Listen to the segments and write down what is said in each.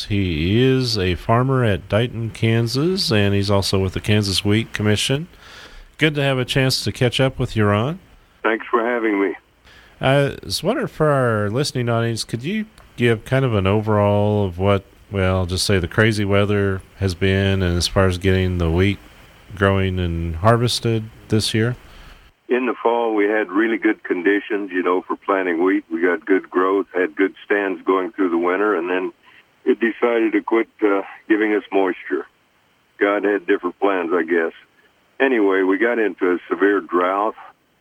Suppes. He is a farmer at Dighton, Kansas, and he's also with the Kansas Wheat Commission. Good to have a chance to catch up with you, Ron. Thanks for having me. I was wondering, for our listening audience, could you give kind of an overall of what, well, just say the crazy weather has been, and as far as getting the wheat growing and harvested this year? In the fall, we had really good conditions, for planting wheat. We got good growth, had good stands going through the winter, and then it decided to quit giving us moisture. God had different plans, I guess. Anyway, we got into a severe drought,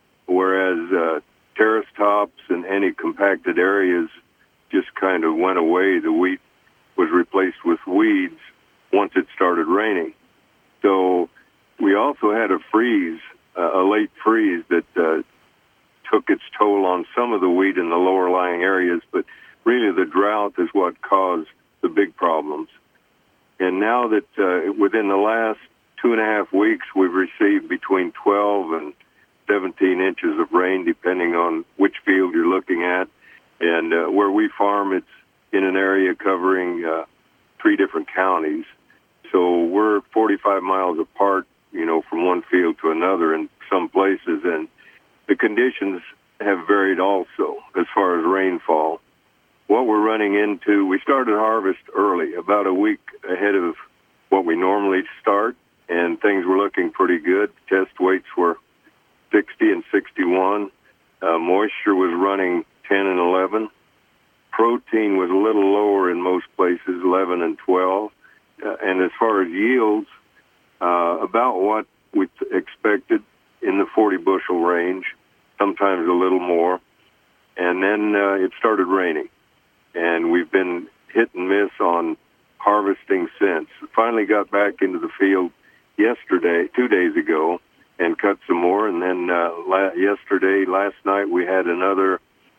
whereas terrace tops and any compacted areas just kind of went away. The wheat was replaced with weeds once it started raining. So we also had a freeze, a late freeze that took its toll on some of the wheat in the lower lying areas, but really the drought is what caused the big problems. And now that within the last 2.5 weeks, we've received between 12 and 17 inches of rain, depending on which field you're looking at. And where we farm, it's in an area covering 3 different counties. So we're 45 miles apart, from one field to another in some places. And the conditions have varied also as far as rainfall. What we're running into, we started harvest early, about a week ahead of what we normally start, and things were looking pretty good. Test weights were 60 and 61. Moisture was running 10 and 11. Protein was a little lower in most places, 11 and 12. And as far as yields, about what we expected in the 40 bushel range, sometimes a little more. And then it started raining. And we've been hit and miss on harvesting since. Finally got back into the field yesterday, 2 days ago, and cut some more. And then last night, we had another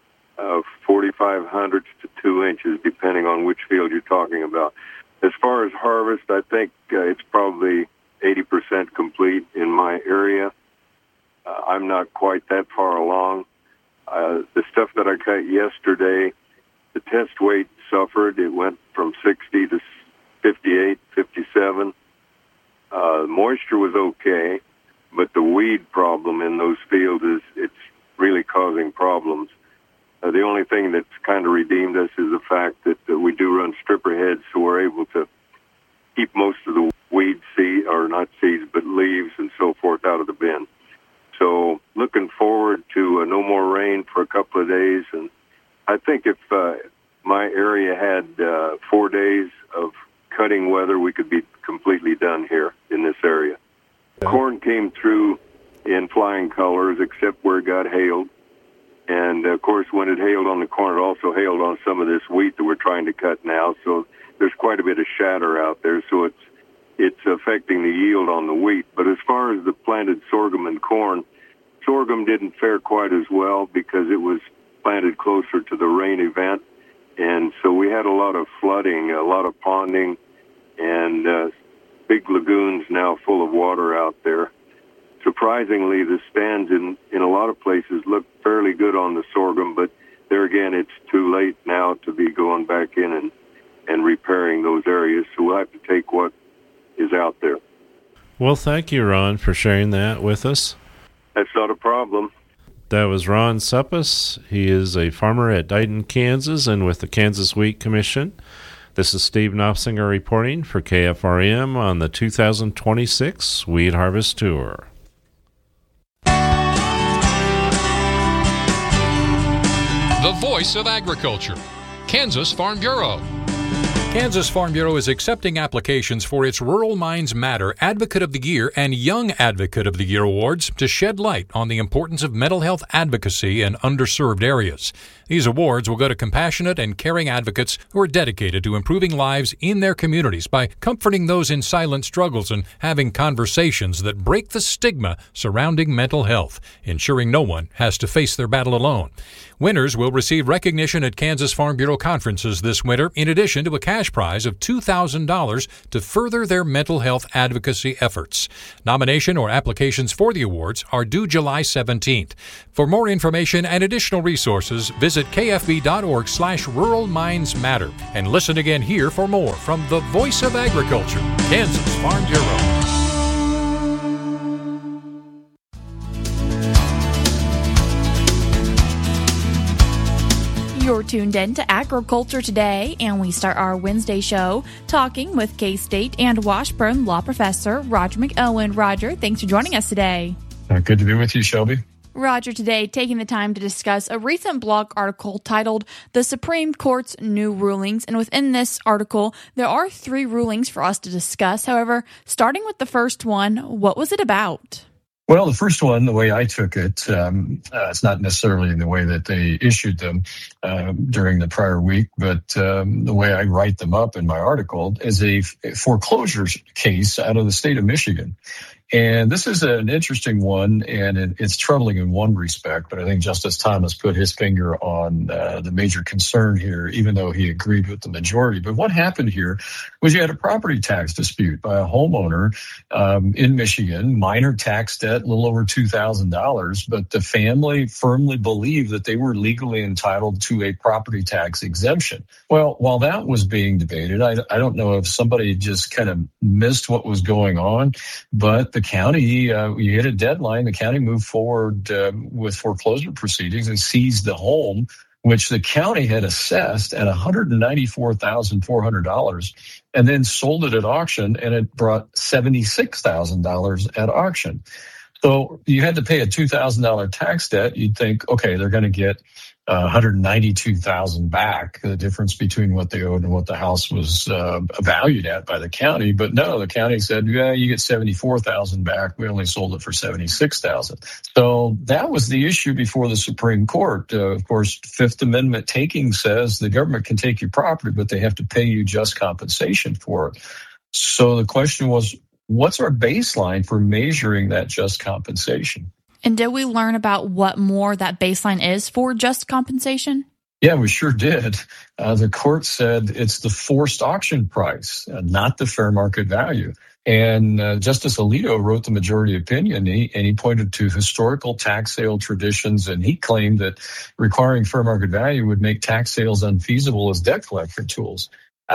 4,500 to 2 inches, depending on which field you're talking about. As far as harvest, I think it's probably 80% complete in my area. I'm not quite that far along. The stuff that I cut yesterday, the test weight suffered. It went from 60 to 58, 57. Moisture was okay, but the weed problem in those fields it's really causing problems. The only thing that's kind of redeemed us is the fact that we do run stripper heads, so we're able to keep most of the weed seed, or not seeds, but leaves and so forth out of the bin. So looking forward to no more rain for a couple of days. And I think if my area had 4 days of cutting weather, we could be completely done here in this area. Okay. Corn came through in flying colors, except where it got hailed. And, of course, when it hailed on the corn, it also hailed on some of this wheat that we're trying to cut now. So there's quite a bit of shatter out there. So it's affecting the yield on the wheat. But as far as the planted sorghum and corn, sorghum didn't fare quite as well because it was planted closer to the rain event. And so we had a lot of flooding, a lot of ponding, and big lagoons now full of water out there. Surprisingly, the stands in a lot of places look fairly good on the sorghum, but there again, it's too late now to be going back in and repairing those areas. So we'll have to take what is out there. Well, thank you, Ron, for sharing that with us. That's not a problem. That was Ron Suppes. He is a farmer at Dighton, Kansas, and with the Kansas Wheat Commission. This is Steve Knopfsinger reporting for KFRM on the 2026 Wheat Harvest Tour. The voice of agriculture, Kansas Farm Bureau. Kansas Farm Bureau is accepting applications for its Rural Minds Matter Advocate of the Year and Young Advocate of the Year awards to shed light on the importance of mental health advocacy in underserved areas. These awards will go to compassionate and caring advocates who are dedicated to improving lives in their communities by comforting those in silent struggles and having conversations that break the stigma surrounding mental health, ensuring no one has to face their battle alone. Winners will receive recognition at Kansas Farm Bureau conferences this winter, in addition to a cash prize of $2,000 to further their mental health advocacy efforts. Nomination or applications for the awards are due July 17th. For more information and additional resources, visit kfb.org/Rural Minds Matter. And listen again here for more from the Voice of Agriculture, Kansas Farm Bureau. You're tuned in to Agriculture Today, and we start our Wednesday show talking with K-State and Washburn law professor Roger McElwain. Roger, thanks for joining us today. Good to be with you, Shelby. Roger, today taking the time to discuss a recent blog article titled The Supreme Court's New Rulings. And within this article, there are 3 rulings for us to discuss. However, starting with the first one, what was it about? Well, the first one, the way I took it, it's not necessarily in the way that they issued them during the prior week, but the way I write them up in my article is a foreclosure case out of the state of Michigan. And this is an interesting one, and it's troubling in one respect, but I think Justice Thomas put his finger on the major concern here, even though he agreed with the majority. But what happened here was you had a property tax dispute by a homeowner in Michigan, minor tax debt, a little over $2,000, but the family firmly believed that they were legally entitled to a property tax exemption. Well, while that was being debated, I don't know if somebody just kind of missed what was going on, but the county, you hit a deadline. The county moved forward with foreclosure proceedings and seized the home, which the county had assessed at $194,400, and then sold it at auction, and it brought $76,000 at auction. So you had to pay a $2,000 tax debt. You'd think, okay, they're going to get $192,000 back, the difference between what they owed and what the house was valued at by the county. But no, the county said, yeah, you get $74,000 back. We only sold it for $76,000. So that was the issue before the Supreme Court. Of course, Fifth Amendment taking says the government can take your property, but they have to pay you just compensation for it. So the question was, what's our baseline for measuring that just compensation? And did we learn about what more that baseline is for just compensation? Yeah, we sure did. The court said it's the forced auction price, not the fair market value. And Justice Alito wrote the majority opinion, and he pointed to historical tax sale traditions, and he claimed that requiring fair market value would make tax sales unfeasible as debt collection tools.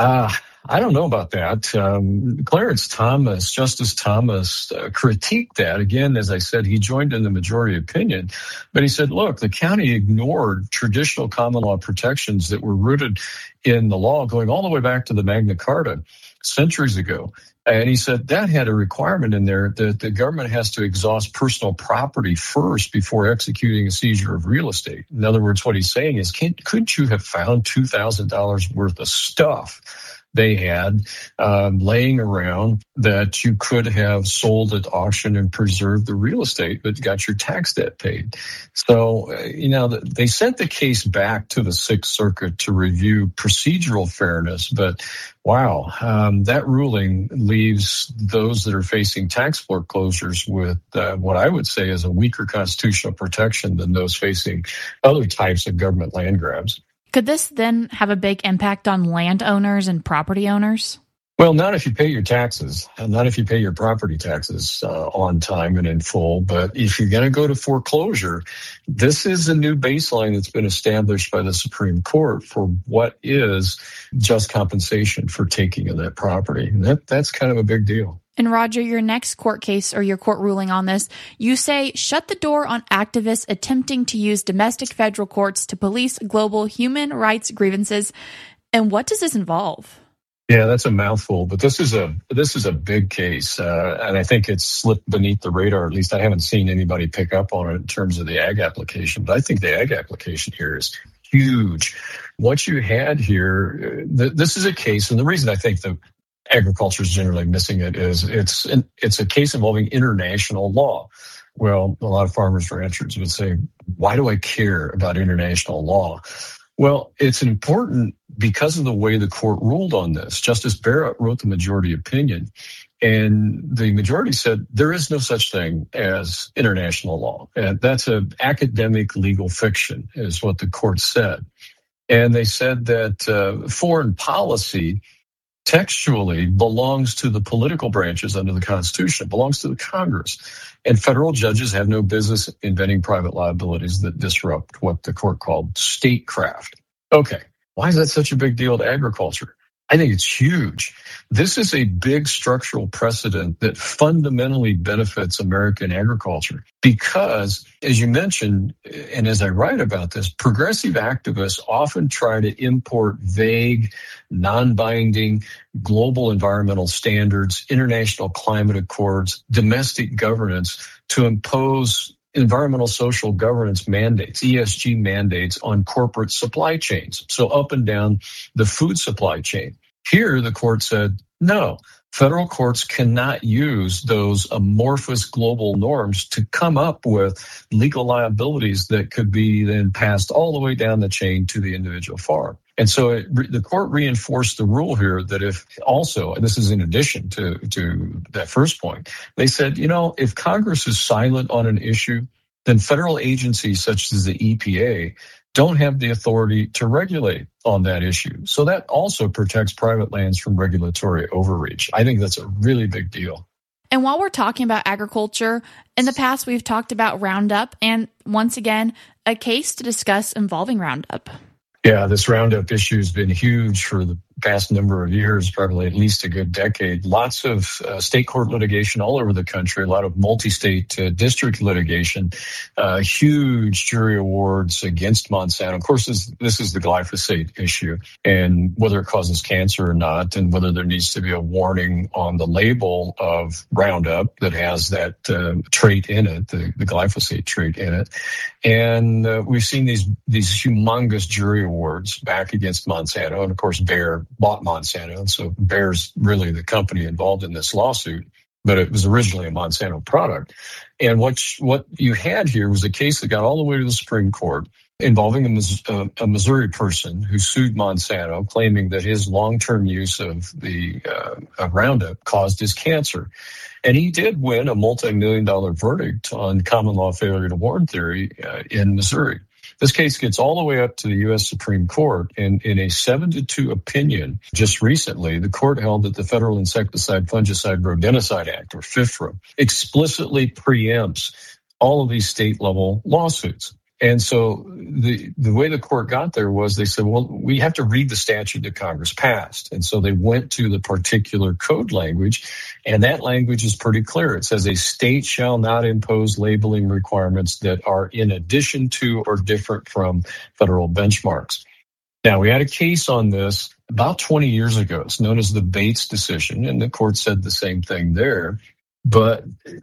I don't know about that. Clarence Thomas, Justice Thomas, critiqued that. Again, as I said, he joined in the majority opinion, but he said, look, the county ignored traditional common law protections that were rooted in the law going all the way back to the Magna Carta centuries ago. And he said that had a requirement in there that the government has to exhaust personal property first before executing a seizure of real estate. In other words, what he's saying is, couldn't you have found $2,000 worth of stuff they had laying around that you could have sold at auction and preserved the real estate, but got your tax debt paid? So, they sent the case back to the Sixth Circuit to review procedural fairness, but wow, that ruling leaves those that are facing tax foreclosures with what I would say is a weaker constitutional protection than those facing other types of government land grabs. Could this then have a big impact on landowners and property owners? Well, not if you pay your taxes, and not if you pay your property taxes on time and in full. But if you're going to go to foreclosure, this is a new baseline that's been established by the Supreme Court for what is just compensation for taking of that property. And that's kind of a big deal. And Roger, your next court case or your court ruling on this, you say, shut the door on activists attempting to use domestic federal courts to police global human rights grievances. And what does this involve? Yeah, that's a mouthful, but this is a big case, and I think it's slipped beneath the radar. At least I haven't seen anybody pick up on it in terms of the ag application, but I think the ag application here is huge. What you had here, this is a case, and the reason I think the agriculture is generally missing it is it's a case involving international law. Well, a lot of farmers and ranchers would say, why do I care about international law? Well, it's important because of the way the court ruled on this. Justice Barrett wrote the majority opinion, And the majority said there is no such thing as international law. And that's an academic legal fiction, is what the court said. And they said that foreign policy textually belongs to the political branches under the Constitution. It belongs to the Congress. And federal judges have no business inventing private liabilities that disrupt what the court called statecraft. Okay, why is that such a big deal to agriculture? I think it's huge. This is a big structural precedent that fundamentally benefits American agriculture because, as you mentioned, and as I write about this, progressive activists often try to import vague, non-binding global environmental standards, international climate accords, domestic governance to impose environmental social governance mandates, ESG mandates on corporate supply chains, so up and down the food supply chain. Here, the court said, no, federal courts cannot use those amorphous global norms to come up with legal liabilities that could be then passed all the way down the chain to the individual farm. And so the court reinforced the rule here that if also, and this is in addition to that first point, they said, if Congress is silent on an issue, then federal agencies such as the EPA don't have the authority to regulate on that issue. So that also protects private lands from regulatory overreach. I think that's a really big deal. And while we're talking about agriculture, in the past we've talked about Roundup, and once again, a case to discuss involving Roundup. Yeah, this Roundup issue has been huge for the past number of years, probably at least a good decade. Lots of state court litigation all over the country, a lot of multi-state district litigation, huge jury awards against Monsanto. Of course, this is the glyphosate issue and whether it causes cancer or not, and whether there needs to be a warning on the label of Roundup that has that trait in it, the glyphosate trait in it. And we've seen these humongous jury awards back against Monsanto. And of course, Bayer bought Monsanto. And so Bayer's really the company involved in this lawsuit, but it was originally a Monsanto product. And what you had here was a case that got all the way to the Supreme Court involving a Missouri person who sued Monsanto, claiming that his long-term use of the Roundup caused his cancer. And he did win a multi-million-dollar verdict on common law failure to warn theory in Missouri. This case gets all the way up to the U.S. Supreme Court, and in a 7-2 opinion just recently, the court held that the Federal Insecticide, Fungicide, Rodenticide Act, or FIFRA, explicitly preempts all of these state-level lawsuits. And so the way the court got there was they said, well, we have to read the statute that Congress passed. And so they went to the particular code language, and that language is pretty clear. It says a state shall not impose labeling requirements that are in addition to or different from federal benchmarks. Now, we had a case on this about 20 years ago. It's known as the Bates decision, and the court said the same thing there. But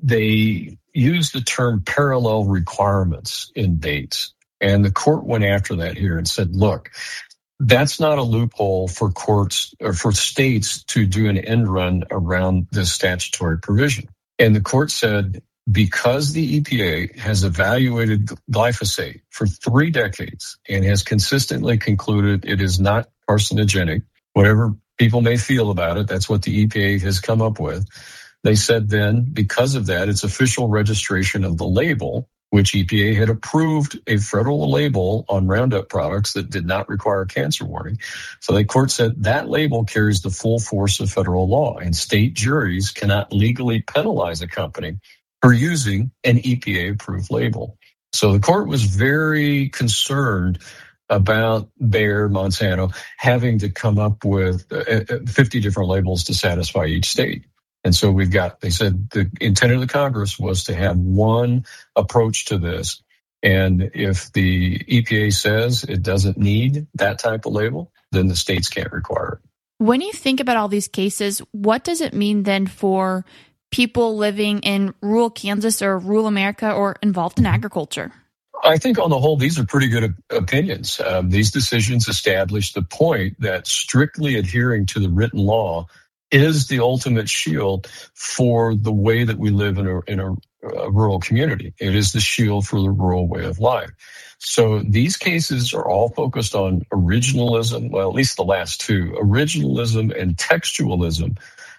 they used the term parallel requirements in Bates. And the court went after that here and said, look, that's not a loophole for courts or for states to do an end run around this statutory provision. And the court said, because the EPA has evaluated glyphosate for 3 decades and has consistently concluded it is not carcinogenic, whatever people may feel about it, that's what the EPA has come up with. They said then, because of that, its official registration of the label, which EPA had approved a federal label on Roundup products that did not require a cancer warning. So the court said that label carries the full force of federal law, and state juries cannot legally penalize a company for using an EPA-approved label. So the court was very concerned about Bayer, Monsanto, having to come up with 50 different labels to satisfy each state. And so they said the intent of the Congress was to have one approach to this. And if the EPA says it doesn't need that type of label, then the states can't require it. When you think about all these cases, what does it mean then for people living in rural Kansas or rural America or involved in agriculture? I think on the whole, these are pretty good opinions. These decisions establish the point that strictly adhering to the written law is the ultimate shield for the way that we live in a rural community. It is the shield for the rural way of life. So these cases are all focused on originalism, well, at least the last two, originalism and textualism,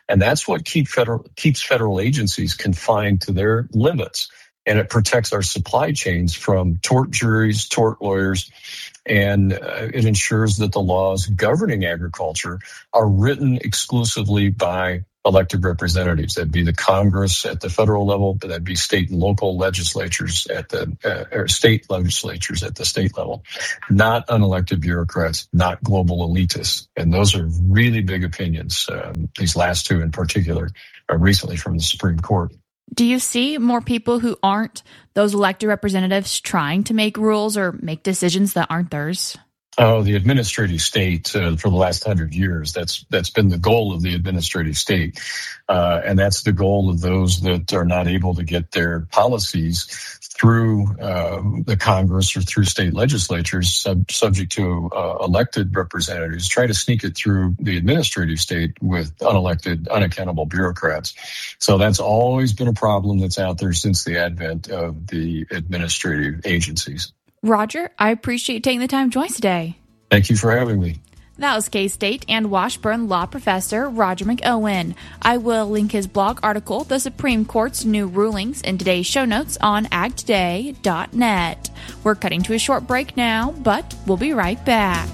And that's what keeps federal agencies confined to their limits. And it protects our supply chains from tort juries, tort lawyers, and it ensures that the laws governing agriculture are written exclusively by elected representatives. That'd be the Congress at the federal level, but that'd be state and local legislatures at the or state legislatures at the state level, not unelected bureaucrats, not global elitists. And those are really big opinions. These last two in particular are recently from the Supreme Court. Do you see more people who aren't those elected representatives trying to make rules or make decisions that aren't theirs? Oh, the administrative state for the last 100 years. That's been the goal of the administrative state. And that's the goal of those that are not able to get their policies through the Congress or through state legislatures subject to elected representatives, try to sneak it through the administrative state with unelected, unaccountable bureaucrats. So that's always been a problem that's out there since the advent of the administrative agencies. Roger, I appreciate you taking the time to join us today. Thank you for having me. That was K-State and Washburn law professor Roger McOwen. I will link his blog article, The Supreme Court's New Rulings, in today's show notes on agtoday.net. We're cutting to a short break now, but we'll be right back.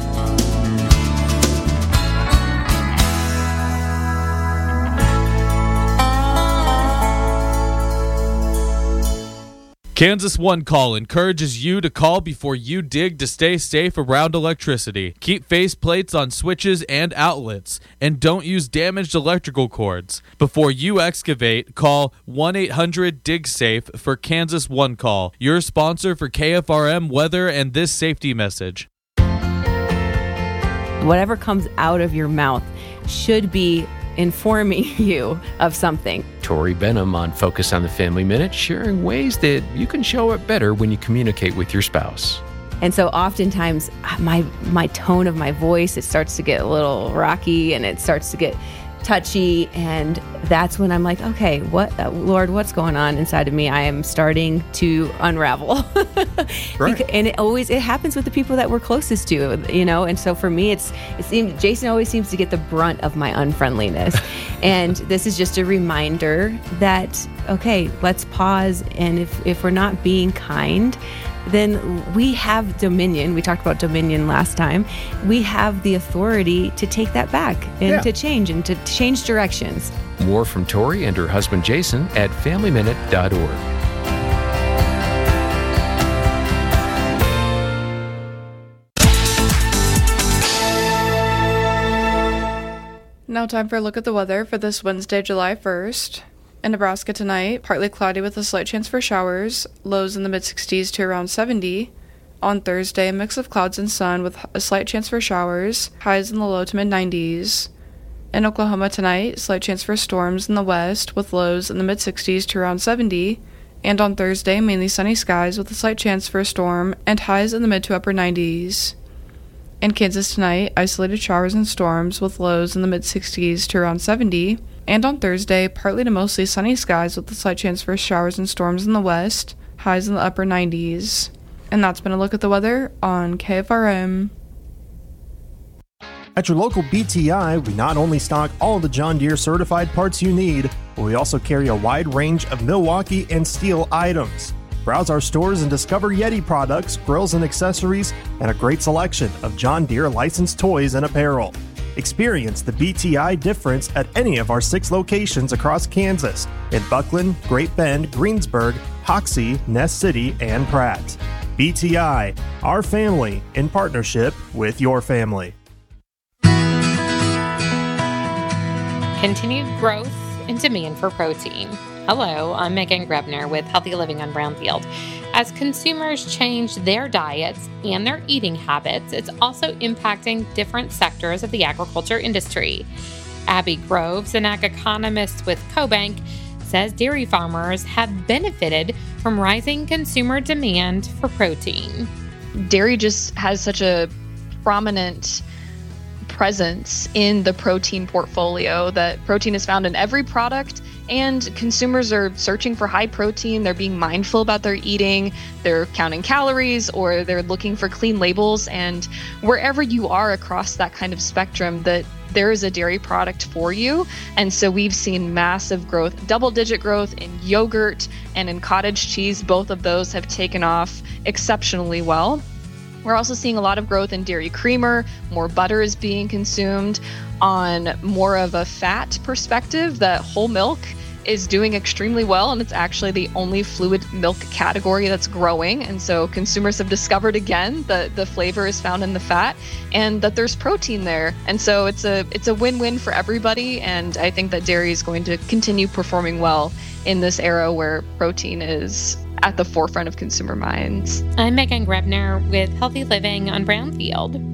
Kansas One Call encourages you to call before you dig to stay safe around electricity. Keep faceplates on switches and outlets, and don't use damaged electrical cords. Before you excavate, call 1-800-DIG-SAFE for Kansas One Call, your sponsor for KFRM weather and this safety message. Whatever comes out of your mouth should be informing you of something. Tori Benham on Focus on the Family Minute, sharing ways that you can show up better when you communicate with your spouse. And so oftentimes my tone of my voice, it starts to get a little rocky and it starts to get touchy, and that's when I'm like, okay, Lord, what's going on inside of me? I am starting to unravel. Right. And it happens with the people that we're closest to, and so for me, it seems Jason always seems to get the brunt of my unfriendliness. And this is just a reminder that, okay, let's pause, and if we're not being kind, then we have dominion. We talked about dominion last time. We have the authority to take that back and to change directions. More from Tori and her husband Jason at FamilyMinute.org. Now time for a look at the weather for this Wednesday, July 1st. In Nebraska tonight, partly cloudy with a slight chance for showers, lows in the mid-60s to around 70. On Thursday, a mix of clouds and sun with a slight chance for showers, highs in the low to mid-90s. In Oklahoma tonight, slight chance for storms in the west with lows in the mid-60s to around 70. And on Thursday, mainly sunny skies with a slight chance for a storm and highs in the mid to upper 90s. In Kansas tonight, isolated showers and storms with lows in the mid-60s to around 70. And on Thursday, partly to mostly sunny skies with a slight chance for showers and storms in the west, highs in the upper 90s. And that's been a look at the weather on KFRM. At your local BTI, we not only stock all the John Deere certified parts you need, but we also carry a wide range of Milwaukee and Steel items. Browse our stores and discover Yeti products, grills and accessories, and a great selection of John Deere licensed toys and apparel. Experience the BTI difference at any of our 6 locations across Kansas in Buckland, Great Bend, Greensburg, Hoxie, Ness City, and Pratt. BTI, our family in partnership with your family. Continued growth and demand for protein. Hello, I'm Megan Grebner with Healthy Living on Brownfield. As consumers change their diets and their eating habits, it's also impacting different sectors of the agriculture industry. Abby Groves, an ag economist with CoBank, says dairy farmers have benefited from rising consumer demand for protein. Dairy just has such a prominent presence in the protein portfolio that protein is found in every product And consumers are searching for high protein. They're being mindful about their eating. They're counting calories, or they're looking for clean labels. And wherever you are across that kind of spectrum, that there is a dairy product for you. And so we've seen massive growth, double-digit growth in yogurt and in cottage cheese. Both of those have taken off exceptionally well. We're also seeing a lot of growth in dairy creamer. More butter is being consumed. On more of a fat perspective, that whole milk is doing extremely well, and it's actually the only fluid milk category that's growing. And so consumers have discovered again that the flavor is found in the fat and that there's protein there. And so it's a win-win for everybody, and I think that dairy is going to continue performing well in this era where protein is at the forefront of consumer minds. I'm Megan Grebner with Healthy Living on Brownfield.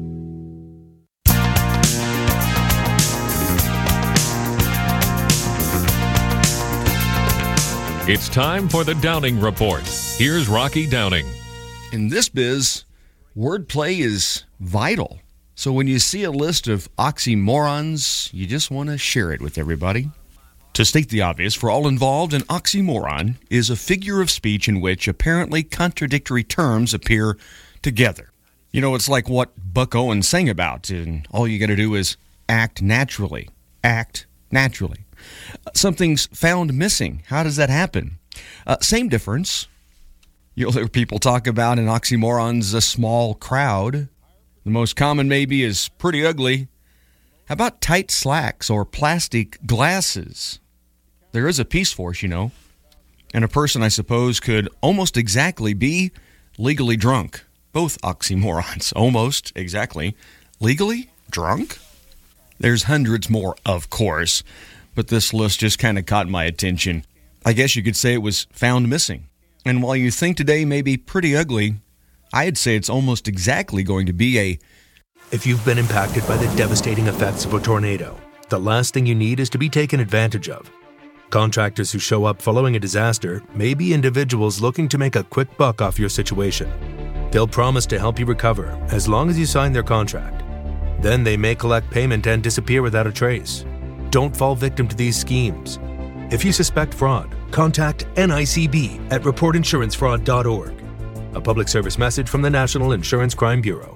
It's time for the Downing Report. Here's Rocky Downing. In this biz, wordplay is vital. So when you see a list of oxymorons, you just want to share it with everybody. To state the obvious, for all involved, an oxymoron is a figure of speech in which apparently contradictory terms appear together. You know, it's like what Buck Owens sang about, and all you got to do is act naturally. Act naturally. Something's found missing. How does that happen? Same difference. You'll hear people talk about an oxymoron's a small crowd. The most common maybe is pretty ugly. How about tight slacks or plastic glasses? There is a Peace Force, you know. And a person, I suppose, could almost exactly be legally drunk. Both oxymorons. Almost exactly. Legally drunk? There's hundreds more, of course. But this list just kind of caught my attention. I guess you could say it was found missing. And while you think today may be pretty ugly, I'd say it's almost exactly going to be a... If you've been impacted by the devastating effects of a tornado, the last thing you need is to be taken advantage of. Contractors who show up following a disaster may be individuals looking to make a quick buck off your situation. They'll promise to help you recover as long as you sign their contract. Then they may collect payment and disappear without a trace. Don't fall victim to these schemes. If you suspect fraud, contact NICB at reportinsurancefraud.org. A public service message from the National Insurance Crime Bureau.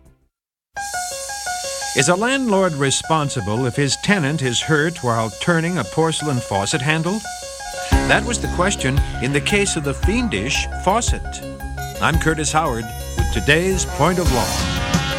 Is a landlord responsible if his tenant is hurt while turning a porcelain faucet handle? That was the question in the case of the fiendish faucet. I'm Curtis Howard with today's Point of Law.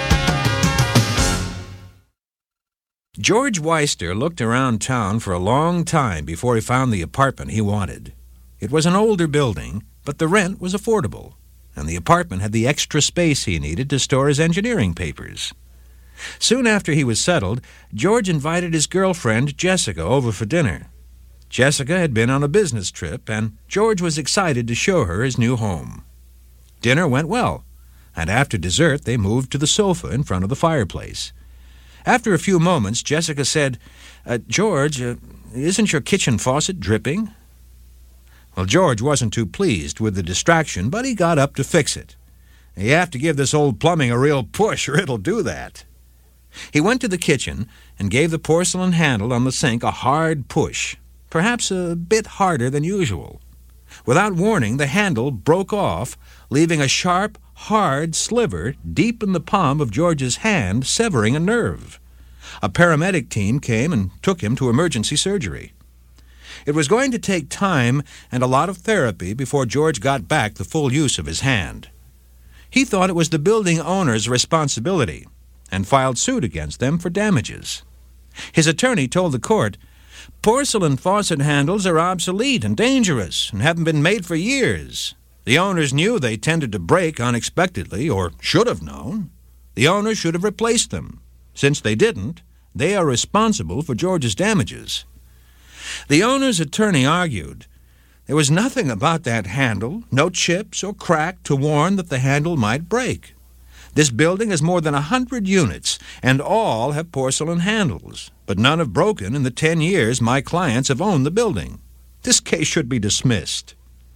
George Weister looked around town for a long time before he found the apartment he wanted. It was an older building, but the rent was affordable, and the apartment had the extra space he needed to store his engineering papers. Soon after he was settled, George invited his girlfriend, Jessica, over for dinner. Jessica had been on a business trip, and George was excited to show her his new home. Dinner went well, and after dessert they moved to the sofa in front of the fireplace. After a few moments, Jessica said, George, isn't your kitchen faucet dripping? Well, George wasn't too pleased with the distraction, but he got up to fix it. You have to give this old plumbing a real push, or it'll do that. He went to the kitchen and gave the porcelain handle on the sink a hard push, perhaps a bit harder than usual. Without warning, the handle broke off, leaving a sharp, hard sliver deep in the palm of George's hand, severing a nerve. A paramedic team came and took him to emergency surgery. It was going to take time and a lot of therapy before George got back the full use of his hand. He thought it was the building owner's responsibility and filed suit against them for damages. His attorney told the court, "Porcelain faucet handles are obsolete and dangerous and haven't been made for years. The owners knew they tended to break unexpectedly, or should have known. The owners should have replaced them. Since they didn't, they are responsible for George's damages." The owner's attorney argued there was nothing about that handle, no chips or crack to warn that the handle might break. This building has more than 100 units, and all have porcelain handles, but none have broken in the 10 years my clients have owned the building. This case should be dismissed.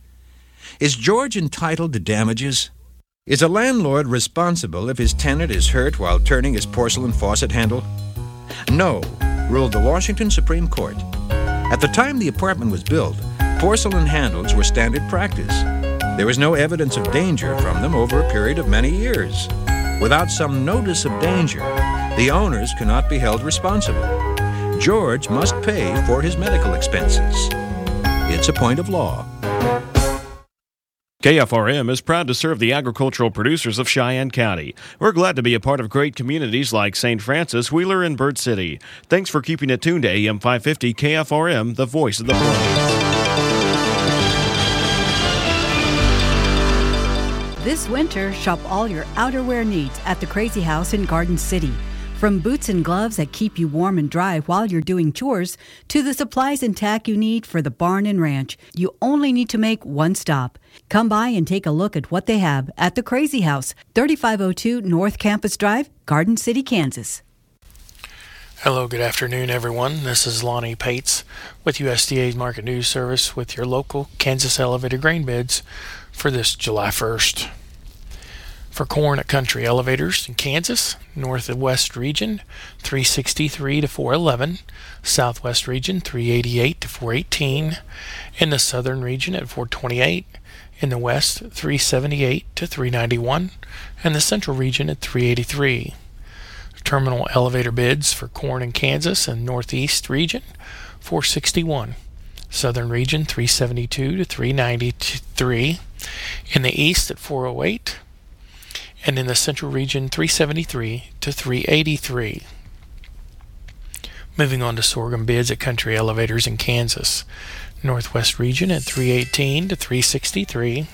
Is George entitled to damages? Is a landlord responsible if his tenant is hurt while turning his porcelain faucet handle? No, ruled the Washington Supreme Court. At the time the apartment was built, porcelain handles were standard practice. There was no evidence of danger from them over a period of many years. Without some notice of danger, the owners cannot be held responsible. George must pay for his medical expenses. It's a point of law. KFRM is proud to serve the agricultural producers of Cheyenne County. We're glad to be a part of great communities like St. Francis, Wheeler, and Bird City. Thanks for keeping it tuned to AM 550 KFRM, the voice of the Plains. This winter, shop all your outerwear needs at the Crazy House in Garden City. From boots and gloves that keep you warm and dry while you're doing chores, to the supplies and tack you need for the barn and ranch, you only need to make one stop. Come by and take a look at what they have at the Crazy House, 3502 North Campus Drive, Garden City, Kansas. Hello, good afternoon, everyone. This is Lonnie Pates with USDA's Market News Service with your local Kansas elevator grain bids for this July 1st. For corn at Country Elevators in Kansas, Northwest Region 363 to 411, Southwest Region 388 to 418, in the Southern Region at 428, in the West 378 to 391, and the Central Region at 383. Terminal elevator bids for corn in Kansas and Northeast Region 461, Southern Region 372 to 393, in the East at 408, and in the Central Region 373 to 383. Moving on to sorghum bids at Country Elevators in Kansas. Northwest Region at 318 to 363.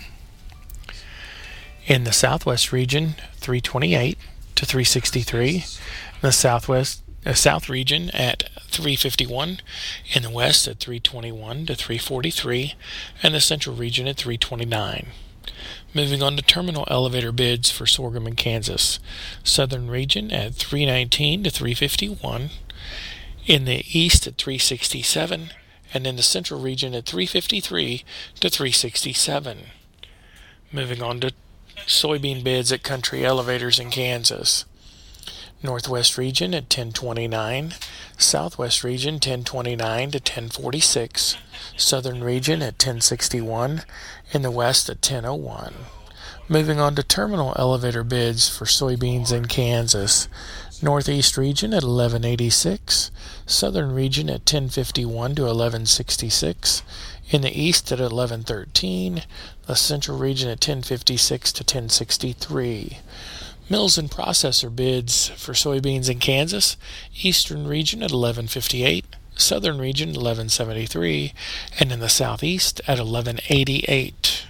In the Southwest Region 328 to 363. In the South Region at 351. In the West at 321 to 343. And the Central Region at 329. Moving on to terminal elevator bids for sorghum in Kansas. Southern Region at 319 to 351. In the East at 367. And in the Central Region at 353 to 367. Moving on to soybean bids at Country Elevators in Kansas. Northwest Region at 1029. Southwest Region 1029 to 1046. Southern Region at 1061. In the West at 1001. Moving on to terminal elevator bids for soybeans in Kansas. Northeast Region at 1186. Southern Region at 1051 to 1166. In the East at 1113. The Central Region at 1056 to 1063. Mills and processor bids for soybeans in Kansas. Eastern Region at 1158. Southern Region 1173, and in the Southeast at 1188.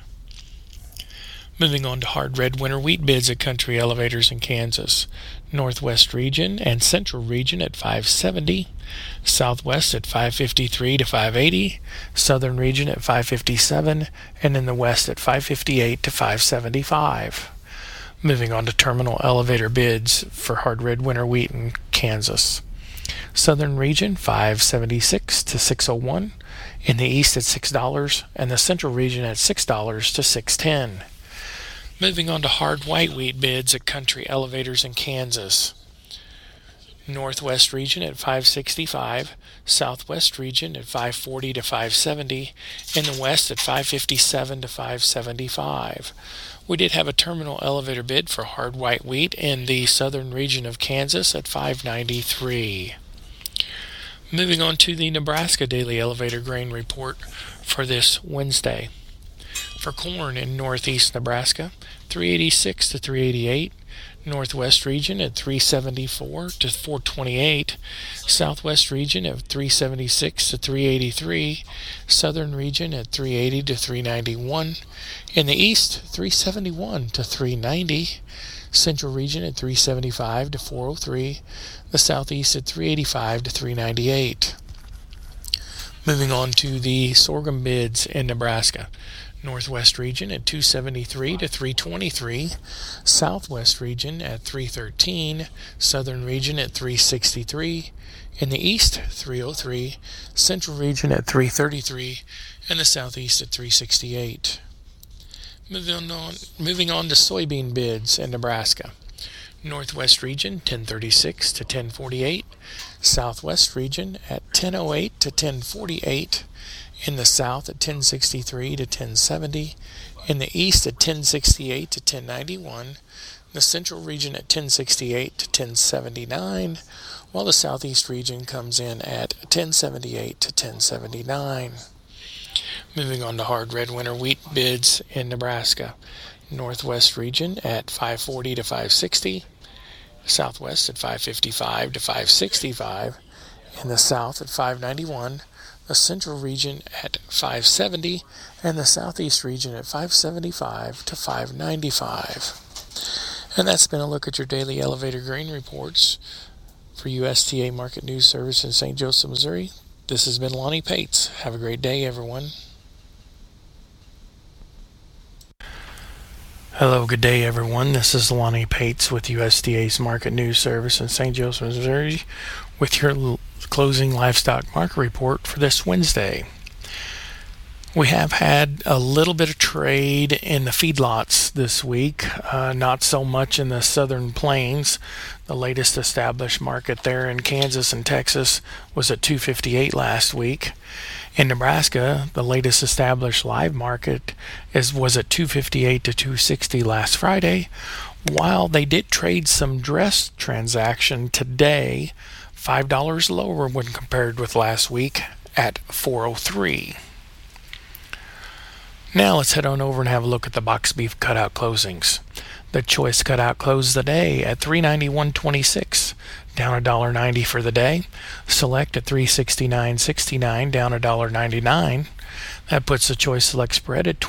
Moving on to hard red winter wheat bids at Country Elevators in Kansas. Northwest Region and Central Region at 570, Southwest at 553 to 580, Southern Region at 557, and in the West at 558 to 575. Moving on to terminal elevator bids for hard red winter wheat in Kansas. Southern Region 576 to 601, in the East at $6, and the Central Region at $6 to $6.10. Moving on to hard white wheat bids at Country Elevators in Kansas. Northwest Region at 565, Southwest Region at 540 to 570, in the West at 557 to 575. We did have a terminal elevator bid for hard white wheat in the Southern Region of Kansas at 593. Moving on to the Nebraska Daily Elevator Grain Report for this Wednesday. For corn in northeast Nebraska, 386 to 388. Northwest Region at 374 to 428, Southwest Region at 376 to 383, Southern Region at 380 to 391, in the East 371 to 390, Central Region at 375 to 403, the Southeast at 385 to 398. Moving on to the sorghum bids in Nebraska. Northwest Region at 273 to 323, Southwest Region at 313, Southern Region at 363, in the East 303, Central Region at 333, and the Southeast at 368. Moving on to soybean bids in Nebraska. Northwest region 1036 to 1048. Southwest region at 1008 to 1048. In the south at 1063 to 1070. In the east at 1068 to 1091. The central region at 1068 to 1079, while the southeast region comes in at 1078 to 1079. Moving on to hard red winter wheat bids in Nebraska. Northwest region at 540 to 560, southwest at 555 to 565, in the south at 591, the central region at 570, and the southeast region at 575 to 595. And that's been a look at your daily elevator grain reports for USDA Market News Service in St. Joseph, Missouri. This has been Lonnie Pates. Have a great day, everyone. Hello, good day, everyone. This is Lonnie Pates with USDA's Market News Service in St. Joseph, Missouri, with your closing livestock market report for this Wednesday. We have had a little bit of trade in the feedlots this week, not so much in the southern plains. The latest established market there in Kansas and Texas was at $258 last week. In Nebraska, the latest established live market was at $258 to $260 last Friday, while they did trade some dress transaction today, $5 lower when compared with last week at $403. Now let's head on over and have a look at the box beef cutout closings. The choice cutout closed the day at $391.26, down $1.90 for the day. Select at $369.69, down $1.99. That puts the choice select spread at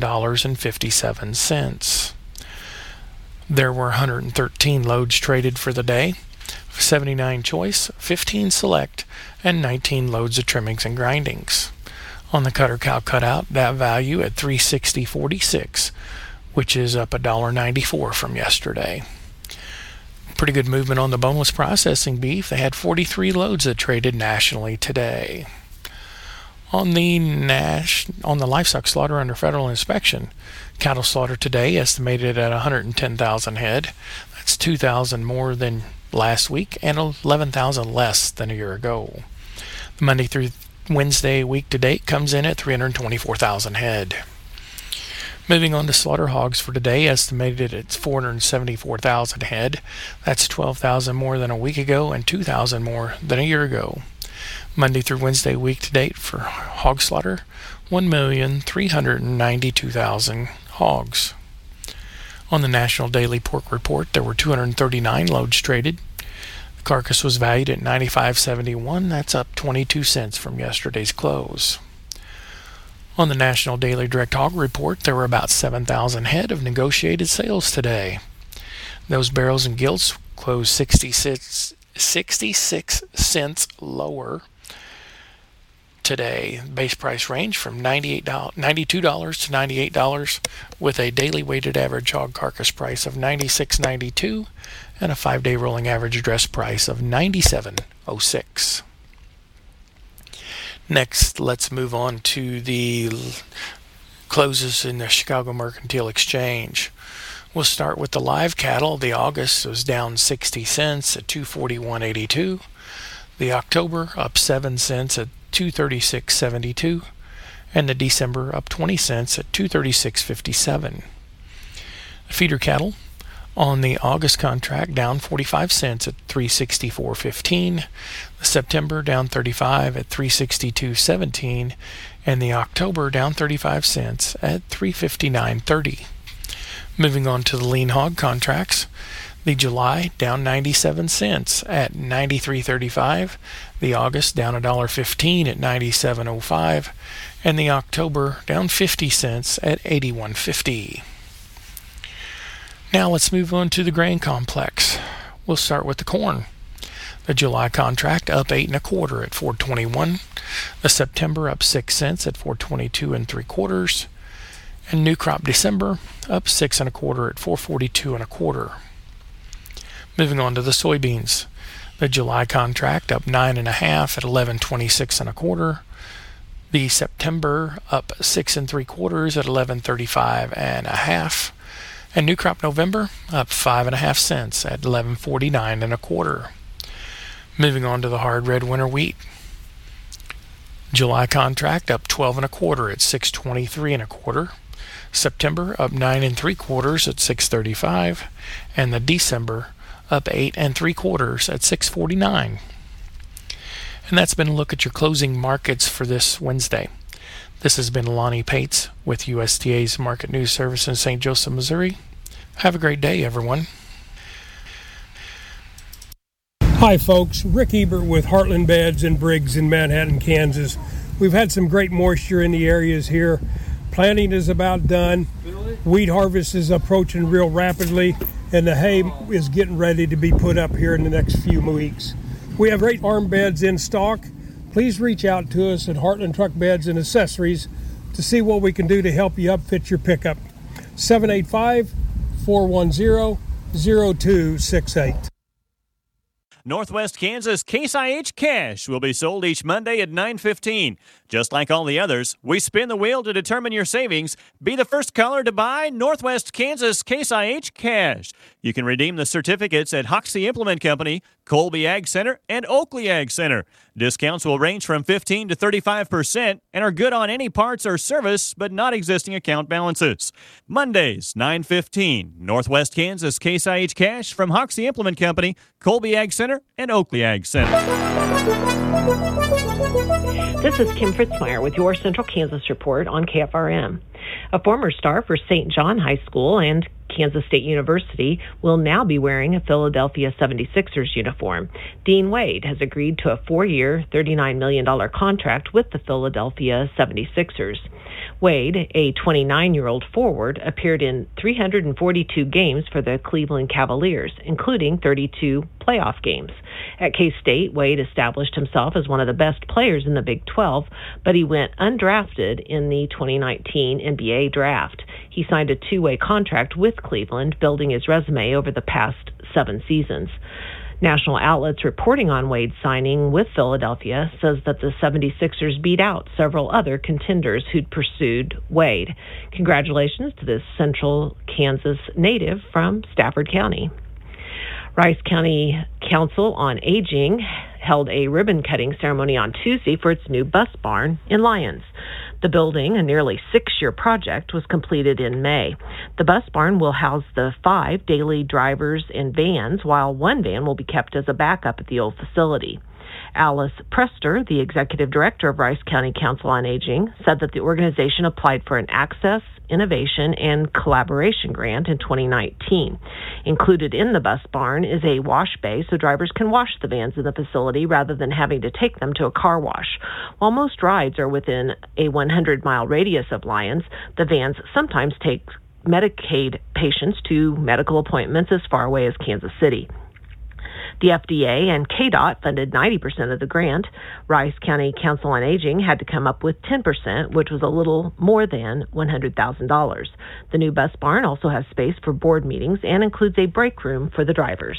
$21.57. There were 113 loads traded for the day. 79 choice, 15 select, and 19 loads of trimmings and grindings. On the cutter cow cutout, that value at $360.46, which is up $1.94 from yesterday. Pretty good movement on the boneless processing beef. They had 43 loads that traded nationally today. On the livestock slaughter under federal inspection, cattle slaughter today estimated at 110,000 head. That's 2,000 more than last week and 11,000 less than a year ago. The Monday through Wednesday week to date comes in at 324,000 head. Moving on to slaughter hogs for today, estimated at 474,000 head. That's 12,000 more than a week ago and 2,000 more than a year ago. Monday through Wednesday week to date for hog slaughter, 1,392,000 hogs. On the National Daily Pork Report, there were 239 loads traded. Carcass was valued at $95.71. That's up 22 cents from yesterday's close. On the National Daily Direct Hog Report, there were about 7,000 head of negotiated sales today. Those barrels and gilts closed 66 cents lower today. Base price range from $92 to $98, with a daily weighted average hog carcass price of $96.92 and a 5-day rolling average address price of $97.06. Next, let's move on to the closes in the Chicago Mercantile Exchange. We'll start with the live cattle. The August was down 60 cents at $241.82. The October up 7 cents at $236.72. And the December up 20 cents at $236.57. The feeder cattle on the August contract down 45 cents at $364.15. The September down 35 at $362.17. And the October down 35 cents at $359.30. Moving on to the lean hog contracts. The July down 97 cents at $93.35. The August down $1.15 at $97.05. And the October down 50 cents at $81.50. Now let's move on to the grain complex. We'll start with the corn. The July contract up 8 1/4 at $4.21. The September up 6 cents at $4.22 3/4. And new crop December up 6 1/4 at $4.42 1/4. Moving on to the soybeans. The July contract up 9 1/2 at $11.26 1/4. The September up 6 3/4 at $11.35 1/2. And new crop November up 5.5 cents at $11.49 1/4. Moving on to the hard red winter wheat. July contract up 12 1/4 at $6.23 1/4. September up 9 3/4 at $6.35, and the December up 8 3/4 at $6.49. And that's been a look at your closing markets for this Wednesday. This has been Lonnie Pates with USDA's Market News Service in St. Joseph, Missouri. Have a great day, everyone. Hi, folks. Rick Ebert with Heartland Beds and Briggs in Manhattan, Kansas. We've had some great moisture in the areas here. Planting is about done. Wheat harvest is approaching real rapidly, and the hay is getting ready to be put up here in the next few weeks. We have great farm beds in stock. Please reach out to us at Heartland Truck Beds and Accessories to see what we can do to help you upfit your pickup. 785-410-0268. Northwest Kansas Case IH Cash will be sold each Monday at 9:15. Just like all the others, we spin the wheel to determine your savings. Be the first caller to buy Northwest Kansas Case IH Cash. You can redeem the certificates at Hoxie Implement Company, Colby Ag Center, and Oakley Ag Center. Discounts will range from 15 to 35% and are good on any parts or service, but not existing account balances. Mondays, 9:15, Northwest Kansas Case IH Cash from Hoxie Implement Company, Colby Ag Center, and Oakley Ag Center. This is Kim Fritzmeyer with your Central Kansas Report on KFRM. A former star for St. John High School and Kansas State University will now be wearing a Philadelphia 76ers uniform. Dean Wade has agreed to a 4-year, $39 million contract with the Philadelphia 76ers. Wade, a 29-year-old forward, appeared in 342 games for the Cleveland Cavaliers, including 32 playoff games. At K-State, Wade established himself as one of the best players in the Big 12, but he went undrafted in the 2019 NBA draft. He signed a 2-way contract with Cleveland, building his resume over the past 7 seasons. National outlets reporting on Wade's signing with Philadelphia says that the 76ers beat out several other contenders who'd pursued Wade. Congratulations to this Central Kansas native from Stafford County. Rice County Council on Aging held a ribbon-cutting ceremony on Tuesday for its new bus barn in Lyons. The building, a nearly 6-year project, was completed in May. The bus barn will house the 5 daily drivers and vans, while 1 van will be kept as a backup at the old facility. Alice Prester, the executive director of Rice County Council on Aging, said that the organization applied for an Access, Innovation, and Collaboration grant in 2019. Included in the bus barn is a wash bay so drivers can wash the vans in the facility rather than having to take them to a car wash. While most rides are within a 100-mile radius of Lyons, the vans sometimes take Medicaid patients to medical appointments as far away as Kansas City. The FDA and KDOT funded 90% of the grant. Rice County Council on Aging had to come up with 10%, which was a little more than $100,000. The new bus barn also has space for board meetings and includes a break room for the drivers.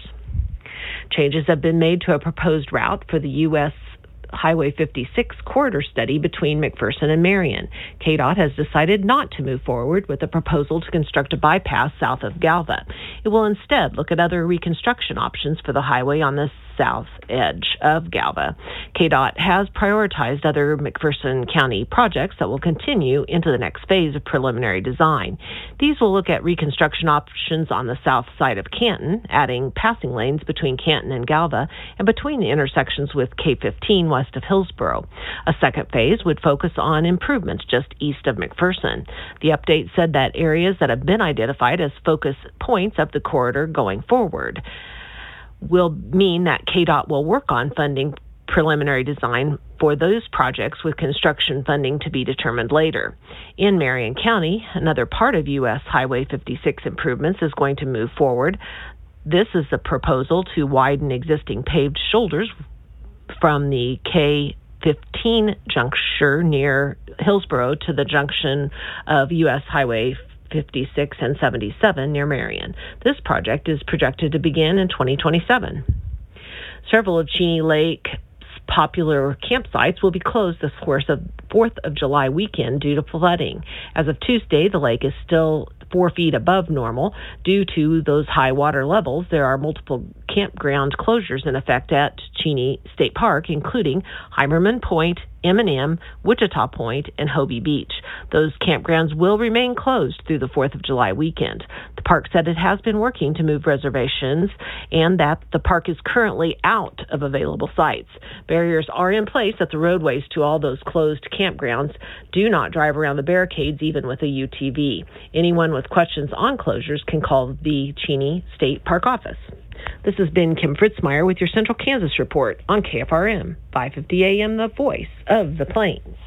Changes have been made to a proposed route for the U.S. Highway 56 corridor study between McPherson and Marion. KDOT has decided not to move forward with a proposal to construct a bypass south of Galva. It will instead look at other reconstruction options for the highway on the south edge of Galva. KDOT has prioritized other McPherson County projects that will continue into the next phase of preliminary design. These will look at reconstruction options on the south side of Canton, adding passing lanes between Canton and Galva and between the intersections with K-15 west of Hillsboro. A second phase would focus on improvements just east of McPherson. The update said that areas that have been identified as focus points of the corridor going forward will mean that KDOT will work on funding preliminary design for those projects with construction funding to be determined later. In Marion County, another part of U.S. Highway 56 improvements is going to move forward. This is a proposal to widen existing paved shoulders from the K-15 juncture near Hillsboro to the junction of U.S. Highway 56 and 77 near Marion. This project is projected to begin in 2027. Several of Cheney Lake's popular campsites will be closed this 4th of July weekend due to flooding. As of Tuesday, the lake is still 4 feet above normal. Due to those high water levels, there are multiple campground closures in effect at Cheney State Park, including Heimerman Point, M&M, Wichita Point, and Hobie Beach. Those campgrounds will remain closed through the 4th of July weekend. The park said it has been working to move reservations and that the park is currently out of available sites. Barriers are in place at the roadways to all those closed campgrounds. Do not drive around the barricades even with a UTV. Anyone with questions on closures can call the Cheney State Park office. This has been Kim Fritzmeyer with your Central Kansas Report on KFRM, 550 AM, the voice of the Plains.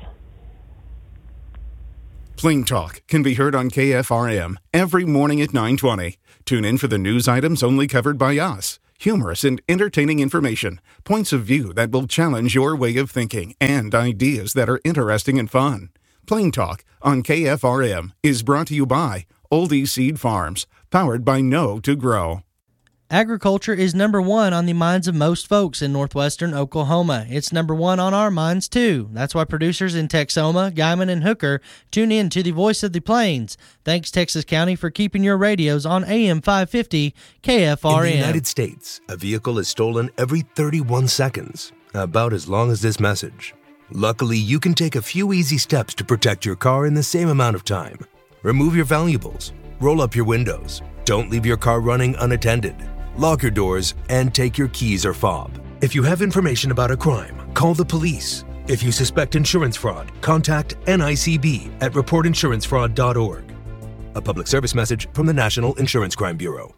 Plain Talk can be heard on KFRM every morning at 9:20. Tune in for the news items only covered by us. Humorous and entertaining information, points of view that will challenge your way of thinking, and ideas that are interesting and fun. Plain Talk on KFRM is brought to you by Oldie Seed Farms, powered by Know to Grow. Agriculture is number one on the minds of most folks in northwestern Oklahoma. It's number one on our minds, too. That's why producers in Texoma, Guymon, and Hooker tune in to the Voice of the Plains. Thanks, Texas County, for keeping your radios on AM 550 KFRM. In the United States, a vehicle is stolen every 31 seconds, about as long as this message. Luckily, you can take a few easy steps to protect your car in the same amount of time. Remove your valuables, roll up your windows, don't leave your car running unattended. Lock your doors, and take your keys or fob. If you have information about a crime, call the police. If you suspect insurance fraud, contact NICB at reportinsurancefraud.org. A public service message from the National Insurance Crime Bureau.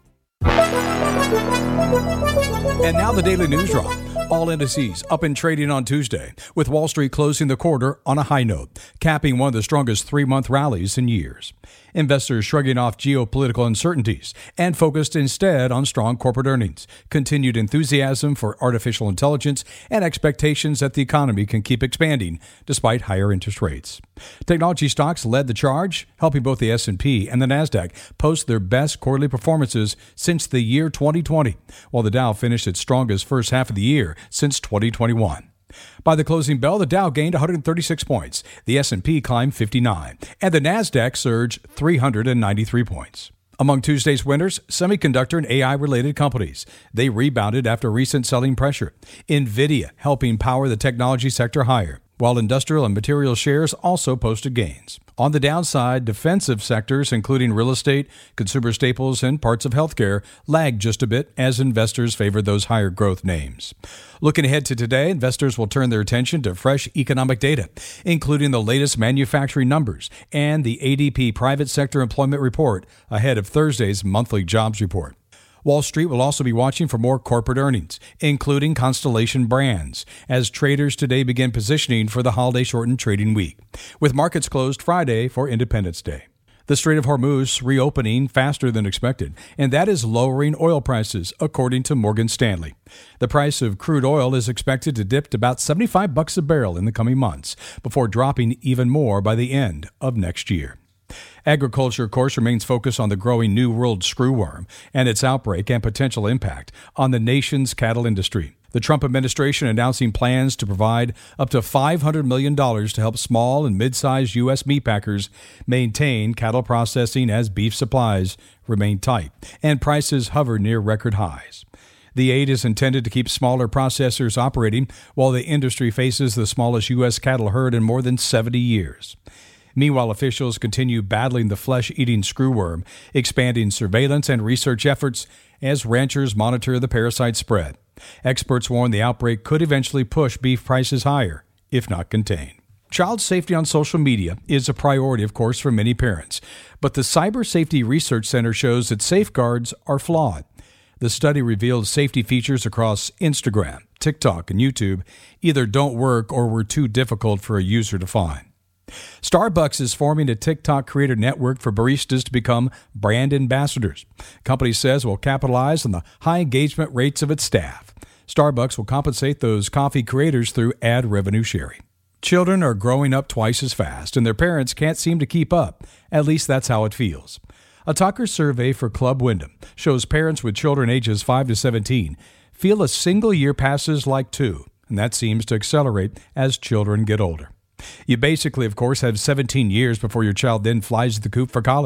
And now the Daily News Drop. All indices up in trading on Tuesday, with Wall Street closing the quarter on a high note, capping one of the strongest 3-month rallies in years. Investors shrugging off geopolitical uncertainties and focused instead on strong corporate earnings, continued enthusiasm for artificial intelligence, and expectations that the economy can keep expanding despite higher interest rates. Technology stocks led the charge, helping both the S&P and the Nasdaq post their best quarterly performances since the year 2020, while the Dow finished its strongest first half of the year since 2021. By the closing bell, the Dow gained 136 points, the S&P climbed 59, and the Nasdaq surged 393 points. Among Tuesday's winners, semiconductor and AI-related companies. They rebounded after recent selling pressure. NVIDIA helping power the technology sector higher, while industrial and material shares also posted gains. On the downside, defensive sectors, including real estate, consumer staples, and parts of healthcare, lagged just a bit as investors favored those higher growth names. Looking ahead to today, investors will turn their attention to fresh economic data, including the latest manufacturing numbers and the ADP Private Sector Employment Report ahead of Thursday's monthly jobs report. Wall Street will also be watching for more corporate earnings, including Constellation Brands, as traders today begin positioning for the holiday-shortened trading week, with markets closed Friday for Independence Day. The Strait of Hormuz reopening faster than expected, and that is lowering oil prices, according to Morgan Stanley. The price of crude oil is expected to dip to about $75 a barrel in the coming months, before dropping even more by the end of next year. Agriculture, of course, remains focused on the growing New World screwworm and its outbreak and potential impact on the nation's cattle industry. The Trump administration announcing plans to provide up to $500 million to help small and mid-sized U.S. meatpackers maintain cattle processing as beef supplies remain tight and prices hover near record highs. The aid is intended to keep smaller processors operating while the industry faces the smallest U.S. cattle herd in more than 70 years. Meanwhile, officials continue battling the flesh-eating screwworm, expanding surveillance and research efforts as ranchers monitor the parasite spread. Experts warn the outbreak could eventually push beef prices higher, if not contained. Child safety on social media is a priority, of course, for many parents, but the Cyber Safety Research Center shows that safeguards are flawed. The study revealed safety features across Instagram, TikTok, and YouTube either don't work or were too difficult for a user to find. Starbucks is forming a TikTok creator network for baristas to become brand ambassadors. The company says it will capitalize on the high engagement rates of its staff. Starbucks will compensate those coffee creators through ad revenue sharing. Children are growing up twice as fast, and their parents can't seem to keep up. At least that's how it feels. A Tucker survey for Club Wyndham shows parents with children ages 5 to 17 feel a single year passes like two, and that seems to accelerate as children get older. You basically, of course, have 17 years before your child then flies the coop for college.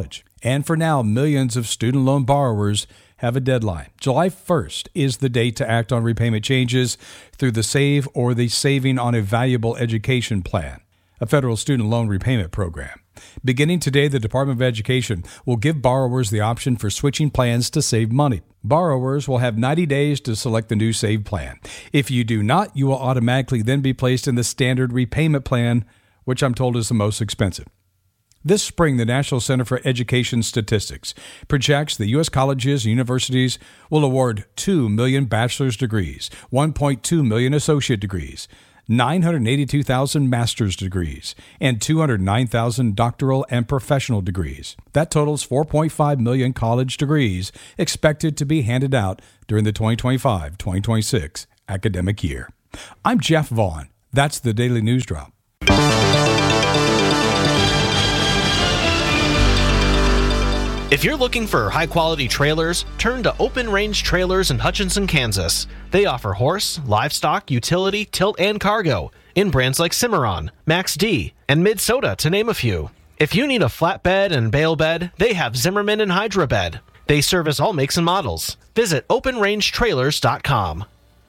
And for now, millions of student loan borrowers have a deadline. July 1st is the date to act on repayment changes through the SAVE or the Saving on a Valuable Education Plan, a federal student loan repayment program. Beginning today, the Department of Education will give borrowers the option for switching plans to save money. Borrowers will have 90 days to select the new SAVE plan. If you do not, you will automatically then be placed in the standard repayment plan, which I'm told is the most expensive. This spring, the National Center for Education Statistics projects the U.S. colleges and universities will award 2 million bachelor's degrees, 1.2 million associate degrees, 982,000 master's degrees, and 209,000 doctoral and professional degrees. That totals 4.5 million college degrees expected to be handed out during the 2025-2026 academic year. I'm Jeff Vaughn. That's the Daily News Drop. If you're looking for high-quality trailers, turn to Open Range Trailers in Hutchinson, Kansas. They offer horse, livestock, utility, tilt, and cargo in brands like Cimarron, Max D, and Mid-Soda, to name a few. If you need a flatbed and bale bed, they have Zimmerman and Hydra Bed. They service all makes and models. Visit OpenRangeTrailers.com.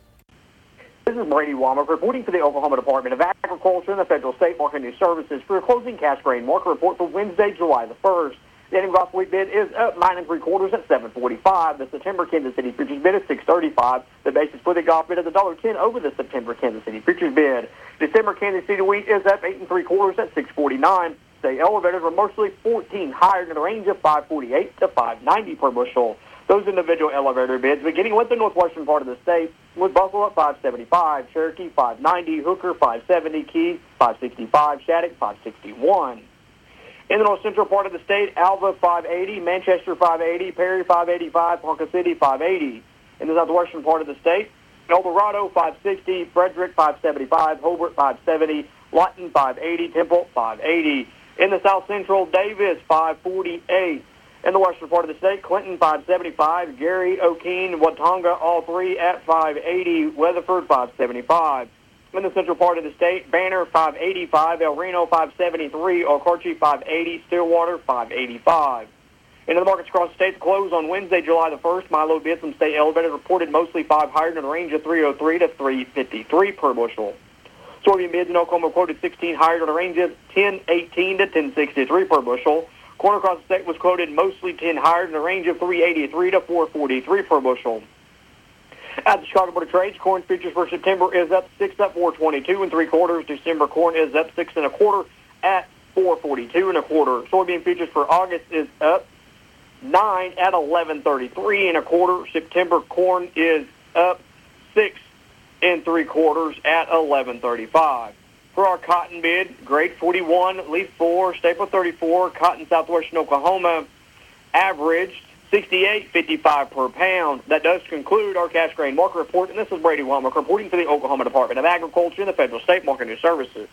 This is Brady Womack reporting for the Oklahoma Department of Agriculture and the Federal State Market News Services for a closing cash grain market report for Wednesday, July the 1st. The ending gross wheat bid is up 9 3/4 at $7.45. The September Kansas City futures bid is $6.35. The basis for the Gulf bid is $1.10 over the September Kansas City futures bid. December Kansas City wheat is up 8 3/4 at $6.49. The elevators were mostly 14 higher in the range of $5.48 to $5.90 per bushel. Those individual elevator bids, beginning with the northwestern part of the state, with Buffalo at $5.75, Cherokee $5.90, Hooker $5.70, Keys $5.65, Shattuck $5.61. In the north central part of the state, Alva $5.80, Manchester $5.80, Perry $5.85, Ponca City $5.80. In the southwestern part of the state, El Dorado $5.60, Frederick $5.75, Hobart $5.70, Lawton $5.80, Temple $5.80. In the south central, Davis $5.48. In the western part of the state, Clinton $5.75, Gary, O'Keene, Watonga, all three at $5.80, Weatherford $5.75. In the central part of the state, Banner $5.85, El Reno $5.73, Okarche $5.80, Stillwater $5.85. Into the markets across the state, close on Wednesday, July the 1st. Milo bids from state elevators reported mostly 5 higher in the range of $3.03 to $3.53 per bushel. Soybean bids in Oklahoma quoted 16 higher in the range of $10.18 to $10.63 per bushel. Corn across the state was quoted mostly 10 higher in the range of $3.83 to $4.43 per bushel. At the Chicago Board of Trade, corn futures for September is up 6 at $4.22 3/4. December corn is up 6 1/4 at $4.42 1/4. Soybean futures for August is up 9 at $11.33 1/4. September corn is up 6 3/4 at $11.35. For our cotton bid, grade 41, leaf 4, staple 34, cotton southwestern Oklahoma, averaged $68.55 per pound. That does conclude our cash grain market report, and this is Brady Womack reporting for the Oklahoma Department of Agriculture and the Federal State Market News Services.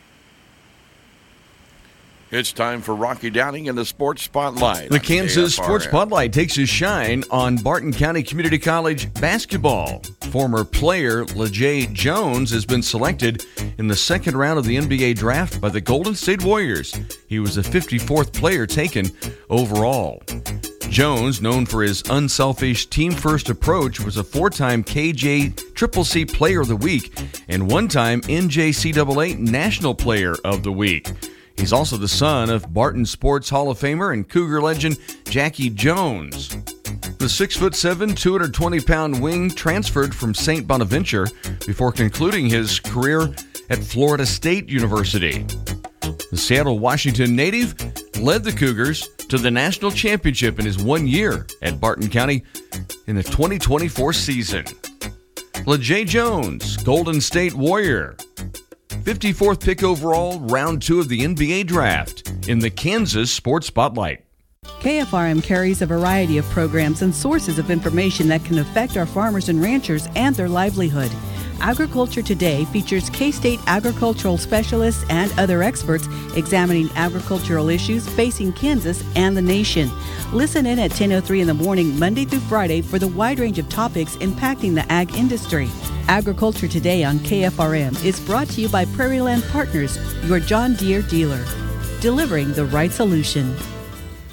It's time for Rocky Downing in the Sports Spotlight. The Kansas KFRM. Sports Spotlight takes a shine on Barton County Community College basketball. Former player LeJay Jones has been selected in the second round of the NBA draft by the Golden State Warriors. He was the 54th player taken overall. Jones, known for his unselfish, team-first approach, was a 4-time KJCCC Player of the Week and 1-time NJCAA National Player of the Week. He's also the son of Barton Sports Hall of Famer and Cougar legend Jackie Jones. The 6'7", 220-pound wing transferred from St. Bonaventure before concluding his career at Florida State University. The Seattle, Washington native led the Cougars to the national championship in his 1 year at Barton County in the 2024 season. LeJay Jones, Golden State Warrior, 54th pick overall, round 2 of the NBA draft in the Kansas Sports Spotlight. KFRM carries a variety of programs and sources of information that can affect our farmers and ranchers and their livelihood. Agriculture Today features K-State agricultural specialists and other experts examining agricultural issues facing Kansas and the nation. Listen in at 10:03 in the morning, Monday through Friday, for the wide range of topics impacting the ag industry. Agriculture Today on KFRM is brought to you by Prairie Land Partners, your John Deere dealer, delivering the right solution.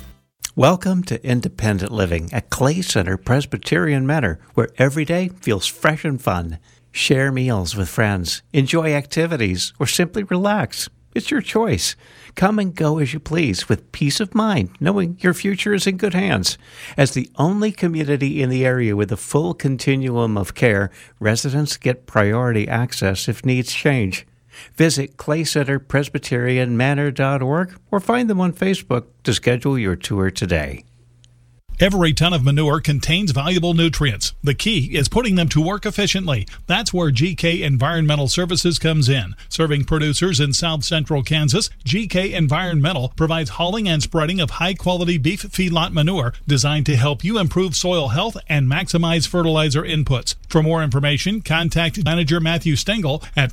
Welcome to independent living at Clay Center Presbyterian Manor, where every day feels fresh and fun. Share meals with friends, enjoy activities, or simply relax. It's your choice. Come and go as you please with peace of mind, knowing your future is in good hands. As the only community in the area with a full continuum of care, residents get priority access if needs change. Visit claycenterpresbyterianmanor.org or find them on Facebook to schedule your tour today. Every ton of manure contains valuable nutrients. The key is putting them to work efficiently. That's where GK Environmental Services comes in. Serving producers in south central Kansas, GK Environmental provides hauling and spreading of high-quality beef feedlot manure designed to help you improve soil health and maximize fertilizer inputs. For more information, contact Manager Matthew Stengel at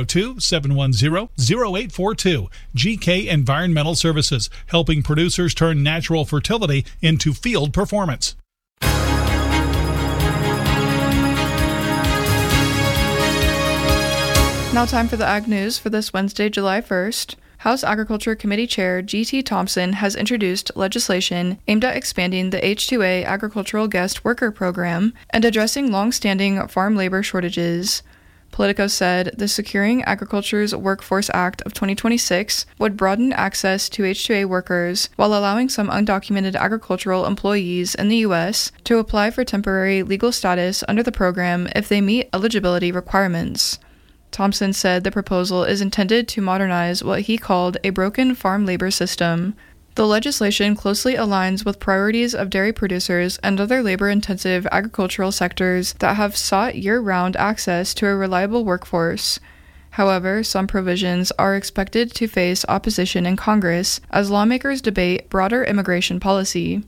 402-710-0842. GK Environmental Services, helping producers turn natural fertility into field performance. Now time for the Ag News for this Wednesday, July 1st. House Agriculture Committee Chair G.T. Thompson has introduced legislation aimed at expanding the H-2A Agricultural Guest Worker Program and addressing long-standing farm labor shortages. Politico said the Securing Agriculture's Workforce Act of 2026 would broaden access to H-2A workers while allowing some undocumented agricultural employees in the U.S. to apply for temporary legal status under the program if they meet eligibility requirements. Thompson said the proposal is intended to modernize what he called a broken farm labor system. The legislation closely aligns with priorities of dairy producers and other labor-intensive agricultural sectors that have sought year-round access to a reliable workforce. However, some provisions are expected to face opposition in Congress as lawmakers debate broader immigration policy.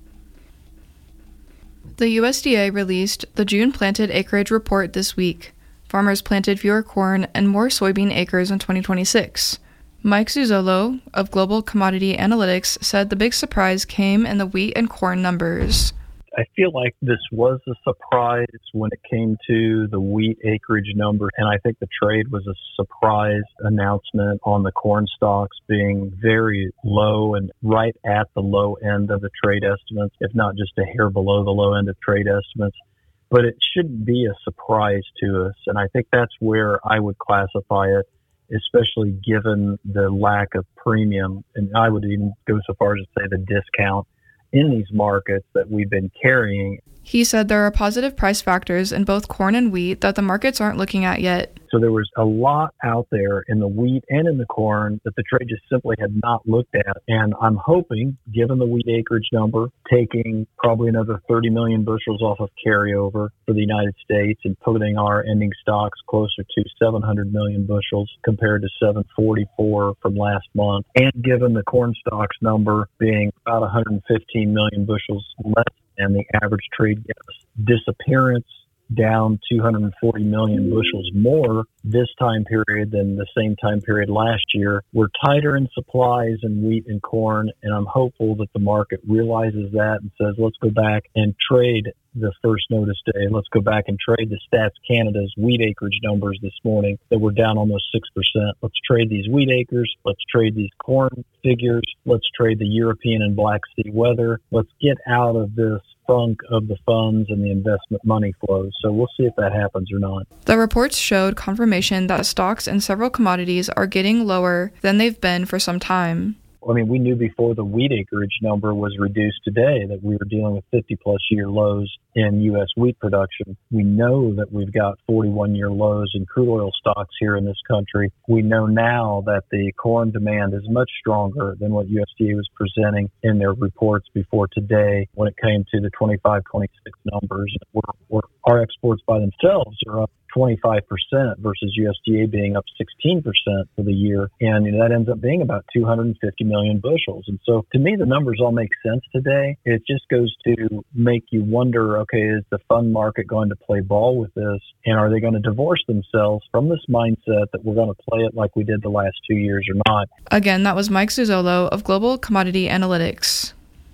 The USDA released the June planted acreage report this week. Farmers planted fewer corn and more soybean acres in 2026. Mike Zuzzolo of Global Commodity Analytics said the big surprise came in the wheat and corn numbers. I feel like this was a surprise when it came to the wheat acreage number, and I think the trade was a surprise announcement on the corn stocks being very low and right at the low end of the trade estimates, if not just a hair below the low end of trade estimates. But it shouldn't be a surprise to us, and I think that's where I would classify it, especially given the lack of premium, and I would even go so far as to say the discount in these markets that we've been carrying. He said there are positive price factors in both corn and wheat that the markets aren't looking at yet. So there was a lot out there in the wheat and in the corn that the trade just simply had not looked at. And I'm hoping, given the wheat acreage number, taking probably another 30 million bushels off of carryover for the United States and putting our ending stocks closer to 700 million bushels compared to 744 from last month. And given the corn stocks number being about 115 million bushels less than the average trade disappearance, down 240 million bushels more this time period than the same time period last year. We're tighter in supplies in wheat and corn, and I'm hopeful that the market realizes that and says, let's go back and trade the first notice day. Let's go back and trade the Stats Canada's wheat acreage numbers this morning that were down almost 6%. Let's trade these wheat acres. Let's trade these corn figures. Let's trade the European and Black Sea weather. Let's get out of this funk of the funds and the investment money flows. So we'll see if that happens or not. The reports showed confirmation that stocks in several commodities are getting lower than they've been for some time. I mean, we knew before the wheat acreage number was reduced today that we were dealing with 50-plus year lows in U.S. wheat production. We know that we've got 41-year lows in crude oil stocks here in this country. We know now that the corn demand is much stronger than what USDA was presenting in their reports before today when it came to the 25-26 numbers. Our exports by themselves are up 25% versus USDA being up 16% for the year. And that ends up being about 250 million bushels. And so to me, the numbers all make sense today. It just goes to make you wonder, okay, is the fund market going to play ball with this? And are they going to divorce themselves from this mindset that we're going to play it like we did the last 2 years or not? Again, that was Mike Zuzzolo of Global Commodity Analytics.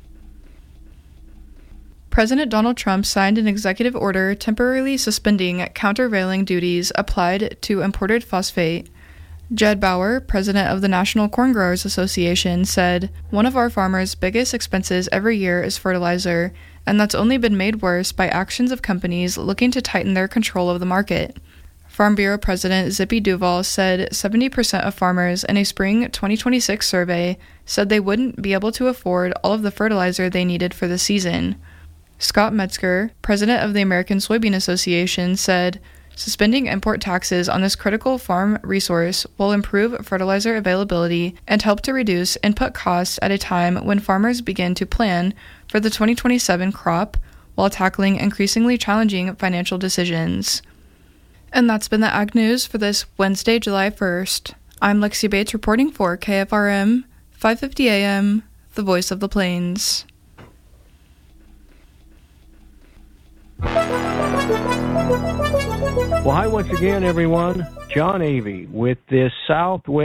President Donald Trump signed an executive order temporarily suspending countervailing duties applied to imported phosphate. Jed Bauer, president of the National Corn Growers Association, said, "One of our farmers' biggest expenses every year is fertilizer, and that's only been made worse by actions of companies looking to tighten their control of the market." Farm Bureau President Zippy Duval said 70% of farmers in a spring 2026 survey said they wouldn't be able to afford all of the fertilizer they needed for the season. Scott Metzger, president of the American Soybean Association, said, "Suspending import taxes on this critical farm resource will improve fertilizer availability and help to reduce input costs at a time when farmers begin to plan for the 2027 crop while tackling increasingly challenging financial decisions." And that's been the Ag News for this Wednesday, July 1st. I'm Lexi Bates reporting for KFRM, 550 AM, the voice of the plains. Well, hi once again, everyone. John Avey with this Southwest